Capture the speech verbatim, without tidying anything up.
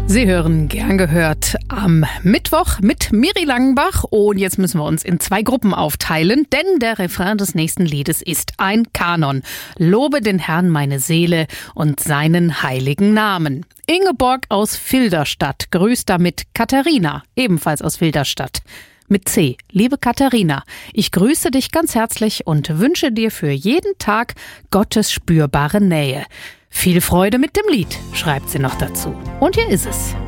Sie hören gern gehört am Mittwoch mit Miri Langenbach und jetzt müssen wir uns in zwei Gruppen aufteilen, denn der Refrain des nächsten Liedes ist ein Kanon. Lobe den Herrn meine Seele und seinen heiligen Namen. Ingeborg aus Filderstadt grüßt damit Katharina, ebenfalls aus Filderstadt. Mit C. Liebe Katharina, ich grüße dich ganz herzlich und wünsche dir für jeden Tag Gottes spürbare Nähe. Viel Freude mit dem Lied, schreibt sie noch dazu. Und hier ist es.